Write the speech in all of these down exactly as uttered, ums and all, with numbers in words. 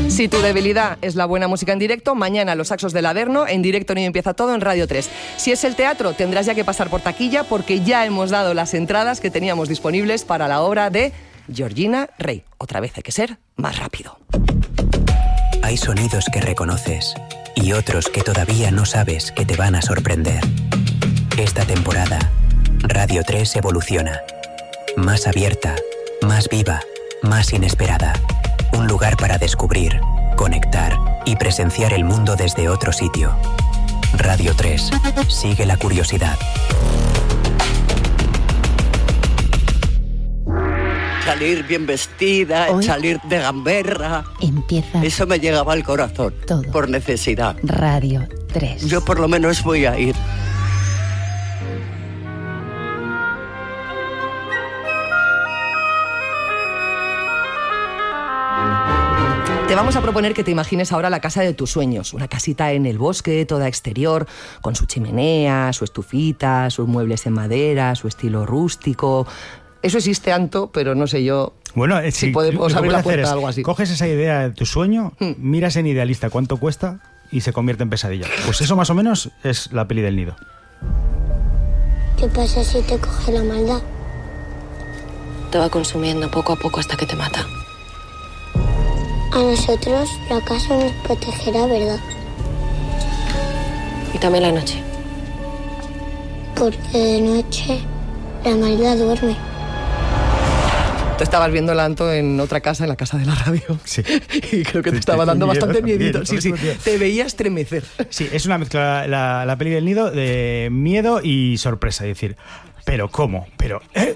Si tu debilidad es la buena música en directo, mañana Los Saxos del Averno, en directo Nido empieza todo en Radio tres. Si es el teatro, tendrás ya que pasar por taquilla porque ya hemos dado las entradas que teníamos disponibles para la obra de Georgina Rey. Otra vez hay que ser más rápido. Hay sonidos que reconoces y otros que todavía no sabes que te van a sorprender. Esta temporada, Radio tres evoluciona. Más abierta, más viva, más inesperada. Un lugar para descubrir, conectar y presenciar el mundo desde otro sitio. Radio tres. Sigue la curiosidad. Salir bien vestida, Hoy salir de gamberra. Empieza Eso me llegaba al corazón. Todo. Por necesidad. Radio tres. Yo por lo menos voy a ir. Te vamos a proponer que te imagines ahora la casa de tus sueños, una casita en el bosque, toda exterior, con su chimenea, su estufita, sus muebles en madera, su estilo rústico. Eso existe, Anto, pero no sé yo bueno, eh, si sí, podemos abrir la puerta es, a algo así. Coges esa idea de tu sueño, Hmm. miras en Idealista cuánto cuesta y se convierte en pesadilla. Pues eso más o menos es la peli del Nido. ¿Qué pasa si te coge la maldad? Te va consumiendo poco a poco hasta que te mata. A nosotros la casa nos protegerá, ¿verdad? Y también la noche. Porque de noche la maldad duerme. Tú estabas viendo el Anto en otra casa, en la casa de la radio. Sí. Y creo que te Sí, estaba sí, dando miedo bastante también, miedito. Sí, sí. también. Te veía estremecer. Sí, es una mezcla, la, la peli del Nido, de miedo y sorpresa. Es decir, ¿pero cómo? Pero, ¿eh?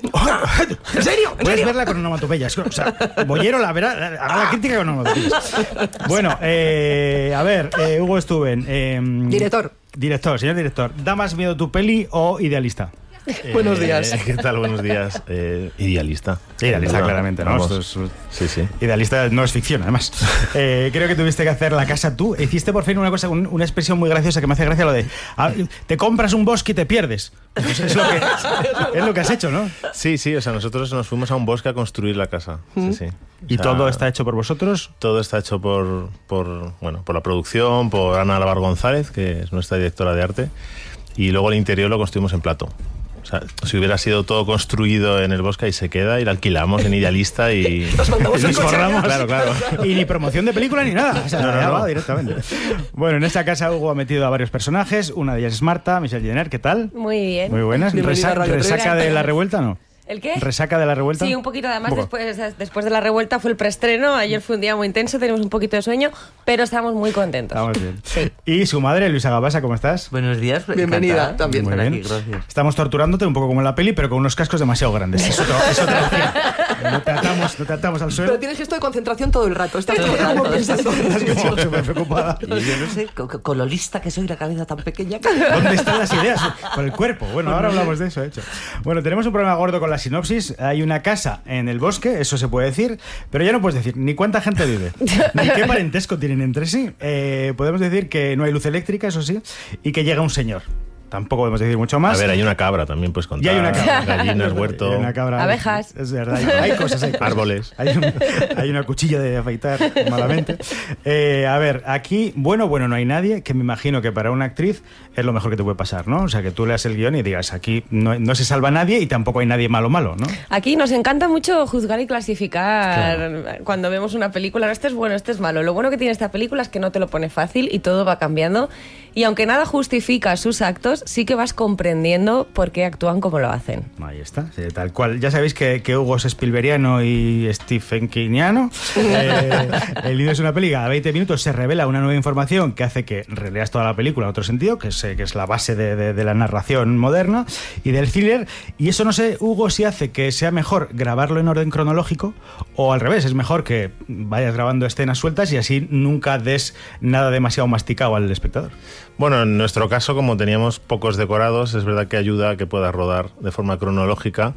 ¿En serio? ¿En Puedes serio? verla con onomatopeyas. O sea, Bollero la verá, hará la crítica con onomatopeyas. Bueno, eh, a ver, eh, Hugo Stuben. Eh, Director. Director, señor director. ¿Da más miedo tu peli o Idealista? Eh, Buenos días. ¿Qué tal? Buenos días. Eh, idealista. Idealista, Bueno, claramente, ¿no? vamos. Esto es- Sí, sí. Idealista no es ficción, además. Eh, creo que tuviste que hacer la casa tú. Hiciste por fin una cosa, un- una expresión muy graciosa que me hace gracia, lo de ah, te compras un bosque y te pierdes. Pues es, lo que, es lo que has hecho, ¿no? Sí, sí, o sea, nosotros nos fuimos a un bosque a construir la casa. Sí, sí. Y O sea, todo está hecho por vosotros. Todo está hecho por, por, bueno, por la producción, por Ana Lavar González, que es nuestra directora de arte, y luego el interior lo construimos en plato. O sea, si hubiera sido todo construido en el bosque, ahí se queda y lo alquilamos en Idealista y Nos mandamos Y el coche. forramos. Claro, claro. Y ni promoción de película ni nada. O sea, No, no, ya no. va directamente. Bueno, en esta casa Hugo ha metido a varios personajes. Una de ellas es Marta, Michelle Jenner. ¿Qué tal? Muy bien. Muy buenas. Bienvenida a Resa- Radio tres. ¿Resaca de la revuelta no? ¿El qué? ¿Resaca de la revuelta? Sí, un poquito. Además, Un poco. después, después de la revuelta fue el preestreno. Ayer fue un día muy intenso, tenemos un poquito de sueño, pero estamos muy contentos. Estamos bien. Sí. Y su madre, Luisa Gabasa, ¿cómo estás? Buenos días. Bienvenida, encantada también. de Muy estar bien. aquí, gracias. Estamos torturándote un poco como en la peli, pero con unos cascos demasiado grandes. Es otro, es otra opción. No te atamos, no te atamos al suelo. Pero tienes gesto de concentración todo el rato. Estás todo el rato pensando. Estás como súper preocupada. Y yo no sé, con, con lo lista que soy, la cabeza tan pequeña. ¿Dónde están las ideas? Con el cuerpo. Bueno, ahora hablamos de eso, de hecho. Bueno, tenemos un problema gordo con la sinopsis. Hay una casa en el bosque, eso se puede decir, pero ya no puedes decir ni cuánta gente vive, ni qué parentesco tienen entre sí. Eh, podemos decir que no hay luz eléctrica, eso sí, y que llega un señor. Tampoco podemos decir mucho más. A ver, hay una cabra también, puedes contar. Y hay una cabra. Gallinas, huerto, Hay una cabra. Abejas. Es verdad, hay, hay cosas, hay cosas. árboles. Hay, un- hay una cuchilla de afeitar, malamente. Eh, a ver, aquí, bueno, bueno, no hay nadie, que me imagino que para una actriz es lo mejor que te puede pasar, ¿no? O sea, que tú leas el guión y digas, aquí no, no se salva nadie y tampoco hay nadie malo malo, ¿no? Aquí nos encanta mucho juzgar y clasificar cuando vemos una película. No, este es bueno, este es malo. Lo bueno que tiene esta película es que no te lo pone fácil y todo va cambiando. Y aunque nada justifica sus actos, sí que vas comprendiendo por qué actúan como lo hacen. Ahí está, sí, tal cual. Ya sabéis que, que Hugo es Spielbergiano y Stephen Kingiano. Eh, el Nido es una peli, cada veinte minutos se revela una nueva información que hace que releas toda la película en otro sentido, que es, eh, que es la base de, de, de la narración moderna y del thriller. Y eso no sé, Hugo, si hace que sea mejor grabarlo en orden cronológico o al revés, es mejor que vayas grabando escenas sueltas y así nunca des nada demasiado masticado al espectador. Bueno, en nuestro caso, como teníamos pocos decorados, es verdad que ayuda a que puedas rodar de forma cronológica,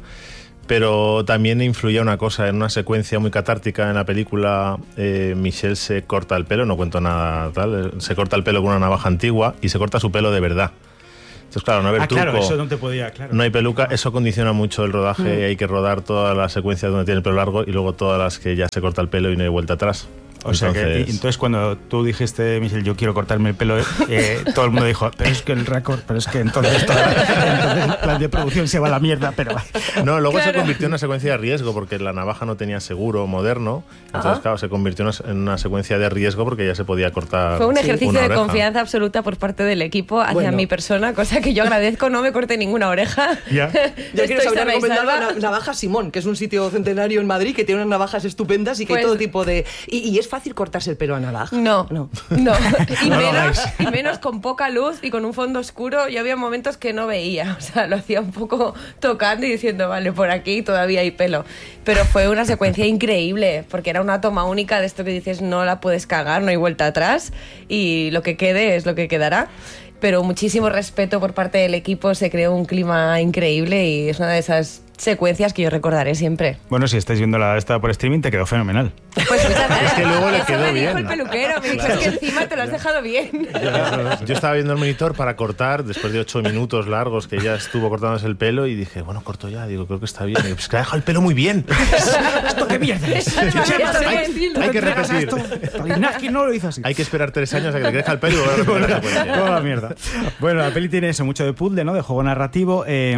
pero también influía una cosa, en una secuencia muy catártica en la película, eh, Michelle se corta el pelo, no cuento nada tal, eh, se corta el pelo con una navaja antigua y se corta su pelo de verdad. Entonces, claro, no haber Ah, truco, claro, eso no te podía, claro. no hay peluca, eso condiciona mucho el rodaje Mm. y hay que rodar todas las secuencias donde tiene el pelo largo y luego todas las que ya se corta el pelo y no hay vuelta atrás. O sea Entonces- que, y- entonces cuando tú dijiste, Michelle, yo quiero cortarme el pelo, eh, todo el mundo dijo, pero es que el récord, pero es que entonces, toda- entonces el plan de producción se va a la mierda, pero... No, luego Claro. se convirtió en una secuencia de riesgo porque la navaja no tenía seguro moderno. Entonces, Ajá. claro, se convirtió en una- en una secuencia de riesgo porque ya se podía cortar. Fue un ejercicio una de oreja. confianza absoluta por parte del equipo hacia Bueno. mi persona, cosa que yo agradezco. No me corté ninguna oreja. Ya. Yo quiero Estoy saber sana y recomendar salva. la na- Navaja Simón, que es un sitio centenario en Madrid que tiene unas navajas estupendas y que hay Pues- todo tipo de... Y, y es fácil cortarse el pelo a navaja. No, No. no, Y, No lo menos, hagáis. y menos con poca luz y con un fondo oscuro. Yo había momentos que no veía, o sea, lo hacía un poco tocando y diciendo, vale, por aquí todavía hay pelo. Pero fue una secuencia increíble, porque era una toma única de esto que dices, no la puedes cagar, no hay vuelta atrás, y lo que quede es lo que quedará. Pero muchísimo respeto por parte del equipo, se creó un clima increíble y es una de esas secuencias que yo recordaré siempre. Bueno, si estáis viendo la esta por streaming, te quedó fenomenal. Pues muchas gracias. Es que luego le Eso quedó me dijo bien. el peluquero, me dijo, Claro. es que encima te lo has dejado bien. Yo estaba viendo el monitor para cortar después de ocho minutos largos que ella estuvo cortándose el pelo y dije, bueno, corto ya. Digo, creo que está bien. Digo, pues que ha dejado el pelo muy bien. ¿Esto qué mierda es? Está demasiado hay, bien. hay que repetir. Iñaki no lo hizo así. Hay que esperar tres años a que le crezca el pelo y volver a repetir la secuencia. Toda la mierda. Bueno, la peli tiene eso, mucho de puzzle, ¿no? De juego narrativo. Eh,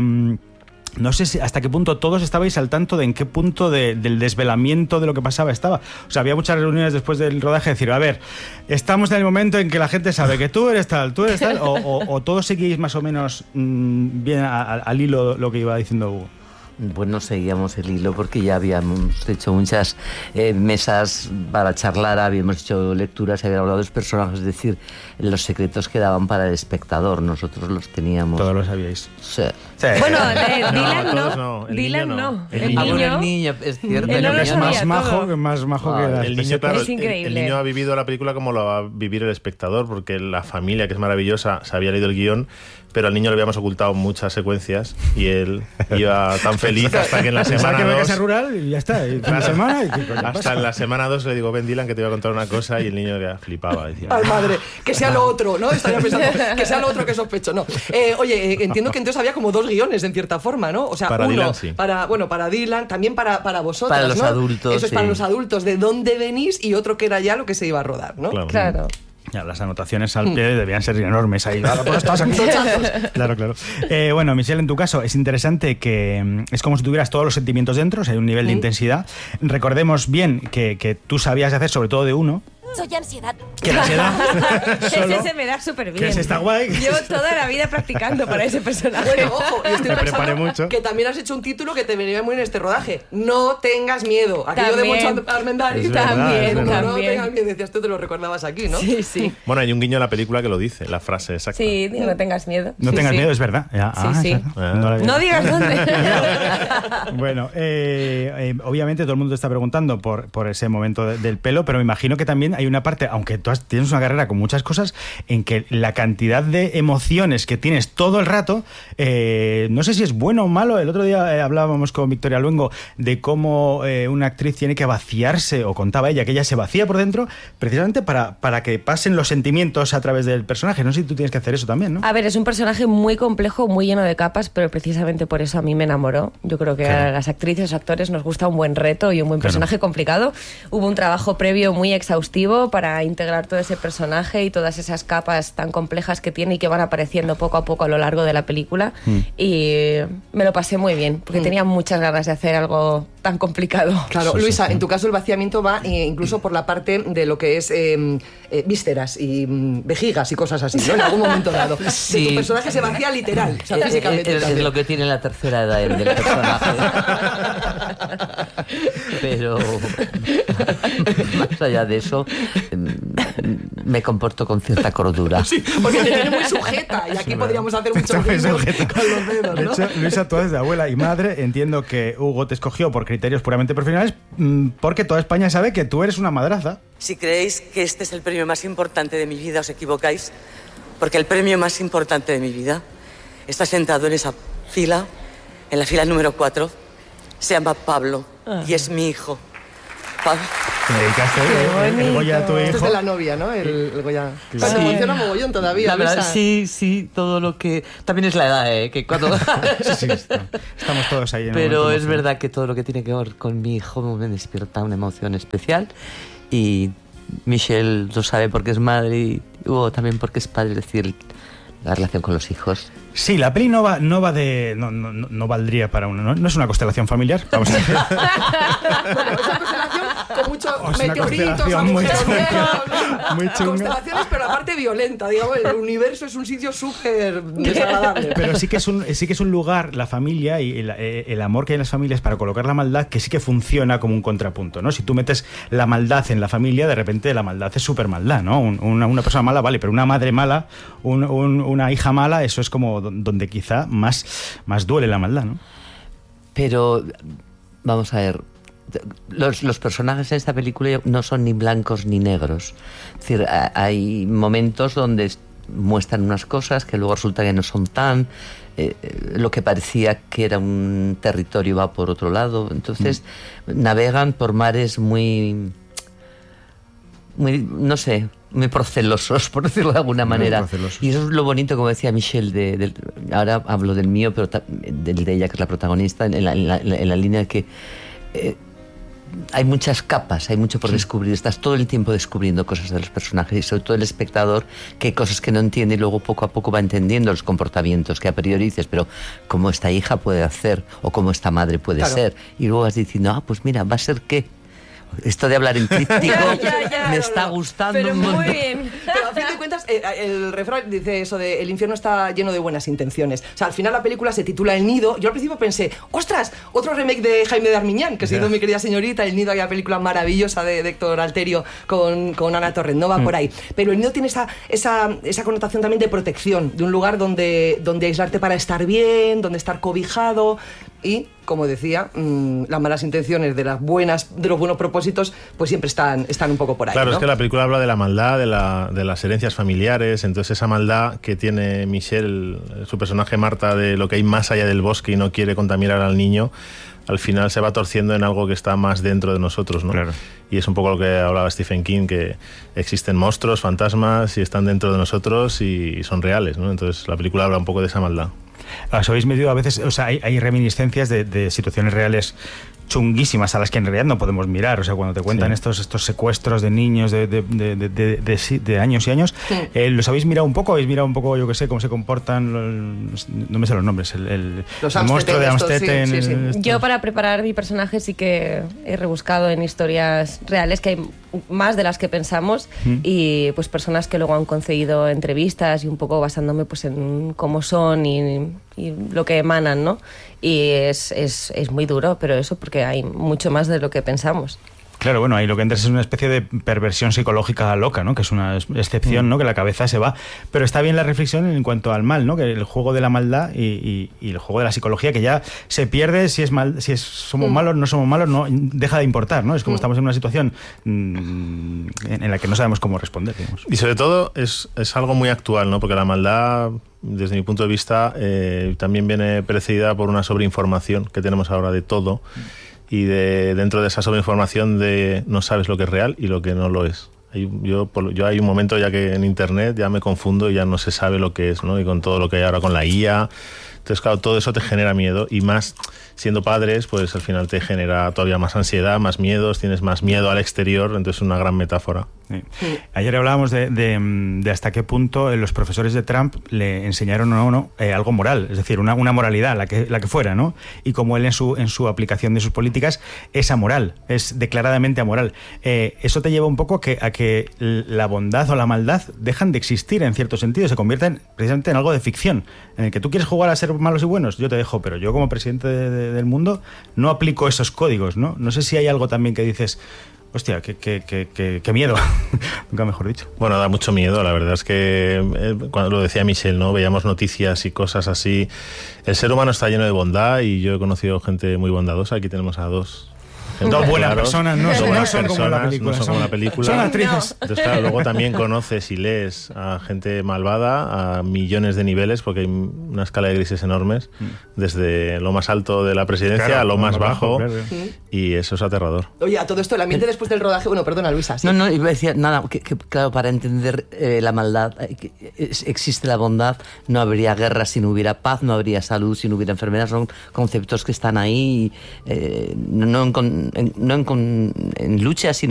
no sé si hasta qué punto todos estabais al tanto de en qué punto de- del desvelamiento de lo que pasaba estaba. O sea, había muchas reuniones después del rodaje de decir, a ver, estamos en el momento en que la gente sabe que tú eres tal, tú eres tal, o, o- o todos seguís más o menos mm, bien a- a- al hilo lo que iba diciendo Hugo. Bueno, seguíamos el hilo porque ya habíamos hecho muchas eh, mesas para charlar, habíamos hecho lecturas, habíamos hablado de los personajes, es decir, los secretos quedaban para el espectador, nosotros los teníamos. Todos lo sabíais. Sí. Sí. Bueno, de No, Dylan todos no. no, el Dylan niño no. no. El, El niño. Ah, bueno, el niño, es cierto. Él no el lo que es niño sabía más majo, todo. que más majo Ah, que las El niño, pesetas. claro, Es el- increíble. el niño ha vivido la película como lo va a vivir el espectador, porque la familia, que es maravillosa, se había leído el guión, pero al niño le habíamos ocultado muchas secuencias y él iba tan feliz hasta que en la Pensaba semana que me casa dos... rural y ya está. Y una semana y ¿qué coño Hasta pasa? en la semana dos le digo, ven Dylan, que te voy a contar una cosa, y el niño ya flipaba. Decía, Ay, madre, que sea lo otro, ¿no? Estaría pensando, que sea lo otro que sospecho, no. Eh, oye, eh, entiendo que entonces había como dos guiones, en cierta forma, ¿no? O sea, Para uno Dylan, sí. para, bueno, para Dylan, también para, para vosotros, Para los ¿no? adultos, Eso es para sí. los adultos, de dónde venís, y otro que era ya lo que se iba a rodar, ¿no? claro. Claro. Ya, las anotaciones al pie debían ser enormes ahí. Claro, pues estás aquí. Claro, claro. Eh, bueno, Michelle, en tu caso es interesante que mm, es como si tuvieras todos los sentimientos dentro, o sea, hay un nivel de intensidad. Recordemos bien que, que tú sabías hacer sobre todo de uno, Soy ansiedad. que la ansiedad solo, Ese se me da súper bien. que ese está guay. Llevo toda la vida practicando para ese personaje. Bueno, ojo, y estoy Me pensando preparé mucho. que también has hecho un título que te venía muy en este rodaje. No tengas miedo. Aquello de También. Moncho Armendariz. Es verdad, También, es verdad. No también. tengas miedo. Decías, tú te lo recordabas aquí, ¿no? Sí, sí. Bueno, hay un guiño en la película que lo dice, la frase exacta. Sí, digo, no tengas miedo. No Sí, tengas sí. miedo, es verdad. Ya, Sí, ah, sí. es verdad. No, la había- No digas dónde. Bueno, eh, eh, obviamente todo el mundo te está preguntando por, por ese momento de- del pelo, pero me imagino que también hay una parte, aunque tú has- tienes una carrera con muchas cosas, en que la cantidad de emociones que tienes todo el rato, eh, no sé si es bueno o malo. El otro día eh, hablábamos con Victoria Luengo de cómo eh, una actriz tiene que vaciarse, o contaba ella que ella se vacía por dentro, precisamente para, para que pasen los sentimientos a través del personaje. No sé si tú tienes que hacer eso también, ¿no? A ver, es un personaje muy complejo, muy lleno de capas, pero precisamente por eso a mí me enamoró. Yo creo que Claro. a las actrices, actores nos gusta un buen reto y un buen Claro. personaje complicado. Hubo un trabajo previo muy exhaustivo para integrar todo ese personaje y todas esas capas tan complejas que tiene y que van apareciendo poco a poco a lo largo de la película. Mm. Y me lo pasé muy bien, porque tenía muchas ganas de hacer algo tan complicado. Claro, Sí, sí, Luisa, sí. en tu caso el vaciamiento va eh, incluso por la parte de lo que es eh, eh, vísceras y mm, vejigas y cosas así, ¿no? En algún momento dado. Sí. De tu personaje se vacía literal, o sea, Eh, eh, físicamente. es, es también. lo que tiene la tercera edad del personaje. Pero más allá de eso, em, me comporto con cierta cordura. Sí, porque te tiene muy sujeta y aquí podríamos hacer mucho Está muy ritmo sujeta. con los dedos, De ¿no? hecho, Luisa, tú eres de abuela y madre. Entiendo que Hugo te escogió por criterios puramente profesionales, mm, porque toda España sabe que tú eres una madraza. Si creéis que este es el premio más importante de mi vida, os equivocáis, porque el premio más importante de mi vida está sentado en esa fila, en la fila número cuatro. Se llama Pablo y es mi hijo. Pablo. Me dedicaste el, el Goya a tu Este es hijo. de la novia, ¿no? El, el Goya. Sí. Se emociona mogollón todavía, La verdad, Luisa. sí, sí, todo lo que... También es la edad, ¿eh? Que cuando... Sí, sí, está- estamos todos ahí en el Pero momento es emocional. verdad que todo lo que tiene que ver con mi hijo me despierta una emoción especial y Michelle lo sabe porque es madre y Hugo también porque es padre, es decir, la relación con los hijos. Sí, la peli no va, no va de. No, no, no valdría para una. No, no es una constelación familiar. Vamos a decir. Bueno, es una constelación con muchos O es una meteoritos, constelación muy agujeros chunga, negros, muy chunga. constelaciones, pero aparte violenta. Digamos, el universo es un sitio súper desagradable. Pero sí que es un, sí que es un lugar, la familia y el, el amor que hay en las familias para colocar la maldad, que sí que funciona como un contrapunto, ¿no? Si tú metes la maldad en la familia, de repente la maldad es súper maldad, ¿no? Un, una, una persona mala, vale, pero una madre mala, un, un, una hija mala, eso es como donde quizá más, más duele la maldad, ¿no? Pero, vamos a ver, los, los personajes en esta película no son ni blancos ni negros. Es decir, hay momentos donde muestran unas cosas que luego resulta que no son tan... Eh, lo que parecía que era un territorio va por otro lado. Entonces, mm. navegan por mares muy... muy, no sé... muy procelosos, por decirlo de alguna manera. Y eso es lo bonito, como decía Michelle, de, de, ahora hablo del mío, pero del de ella, que es la protagonista, en la, en la, en la línea de que eh, hay muchas capas, hay mucho por sí. descubrir, estás todo el tiempo descubriendo cosas de los personajes y sobre todo el espectador, que hay cosas que no entiende y luego poco a poco va entendiendo los comportamientos que a priori dices, pero cómo esta hija puede hacer o cómo esta madre puede claro. ser. Y luego vas diciendo, ah, pues mira, va a ser qué. Esto de hablar en críptico ya, ya, ya, me no, está no. gustando Pero un montón. Muy bien. Pero a fin de cuentas, eh, el refrán dice eso de el infierno está lleno de buenas intenciones. O sea, al final la película se titula El Nido. Yo al principio pensé, ostras, otro remake de Jaime de Armiñán, que se hizo Mi querida señorita, El Nido, aquella película maravillosa de, de Héctor Alterio con, con Ana Torrent, no va mm. por ahí. Pero El Nido tiene esa, esa, esa connotación también de protección, de un lugar donde, donde aislarte para estar bien, donde estar cobijado. Y, como decía, mmm, las malas intenciones de las buenas, de los buenos propósitos, pues siempre están, están un poco por ahí. Claro, ¿no? Es que la película habla de la maldad, de, la, de las herencias familiares, entonces esa maldad que tiene Michelle, su personaje Marta, de lo que hay más allá del bosque y no quiere contaminar al niño, al final se va torciendo en algo que está más dentro de nosotros, ¿no? Claro. Y es un poco lo que hablaba Stephen King, que existen monstruos, fantasmas, y están dentro de nosotros y son reales, ¿no? Entonces la película habla un poco de esa maldad. Os habéis metido a veces, o sea, hay, hay reminiscencias de, de situaciones reales chunguísimas a las que en realidad no podemos mirar. O sea, cuando te cuentan sí. estos, estos secuestros de niños de, de, de, de, de, de, de años y años, sí. eh, ¿los habéis mirado un poco? ¿Habéis mirado un poco, yo qué sé, cómo se comportan? Los, no me sé los nombres. El, el, el monstruo de Amstetten. Sí, sí, sí. Estos. Yo, para preparar mi personaje, sí que he rebuscado en historias reales, que hay más de las que pensamos, mm. y pues personas que luego han concedido entrevistas y un poco basándome pues en cómo son y, y lo que emanan, ¿no? Y es, es, es muy duro, pero eso porque hay mucho más de lo que pensamos. Claro, bueno, ahí lo que entras es una especie de perversión psicológica loca, ¿no? Que es una excepción, ¿no? Que la cabeza se va. Pero está bien la reflexión en cuanto al mal, ¿no? Que el juego de la maldad y, y, y el juego de la psicología, que ya se pierde si es mal, si es, somos malos, no somos malos, no deja de importar, ¿no? Es como estamos en una situación mmm, en la que no sabemos cómo responder, digamos. Y sobre todo es, es algo muy actual, ¿no? Porque la maldad, desde mi punto de vista, eh, también viene precedida por una sobreinformación que tenemos ahora de todo. Y de, dentro de esa sobreinformación de no sabes lo que es real y lo que no lo es. Hay, yo, por, yo hay un momento ya que en internet ya me confundo y ya no se sabe lo que es, ¿no? Y con todo lo que hay ahora con la I A. Entonces, claro, todo eso te genera miedo y más siendo padres, pues al final te genera todavía más ansiedad, más miedos, tienes más miedo al exterior, entonces es una gran metáfora. Sí. Sí. Ayer hablábamos de, de, de hasta qué punto los profesores de Trump le enseñaron a uno eh, algo moral, es decir, una, una moralidad, la que, la que fuera, ¿no? Y como él en su, en su aplicación de sus políticas es amoral, es declaradamente amoral. Eh, eso te lleva un poco a que, a que la bondad o la maldad dejan de existir en cierto sentido, se convierten precisamente en algo de ficción, en el que tú quieres jugar a ser malos y buenos, yo te dejo, pero yo como presidente de, de, del mundo no aplico esos códigos, ¿no? No sé si hay algo también que dices... Hostia, qué, qué, qué, qué, qué miedo, nunca mejor dicho. Bueno, da mucho miedo, la verdad es que, eh, cuando lo decía Michelle, ¿no? Veíamos noticias y cosas así. El ser humano está lleno de bondad y yo he conocido gente muy bondadosa, aquí tenemos a dos... Dos buenas personas, no, dos son, buenas no son personas, como la película. No son, son como la película. Son actrices. Entonces, claro, luego también conoces y lees a gente malvada a millones de niveles, porque hay una escala de grises enormes, desde lo más alto de la presidencia claro, a lo más bajo, bajo claro. Y eso es aterrador. Oye, a todo esto, el ambiente después del rodaje... Bueno, perdona, Luisa. ¿sí? No, no, iba a decir nada, que, que claro, para entender eh, la maldad, eh, que existe la bondad, no habría guerra si no hubiera paz, no habría salud si no hubiera enfermedad, son conceptos que están ahí, eh, no, no en, en, no en, en lucha, sino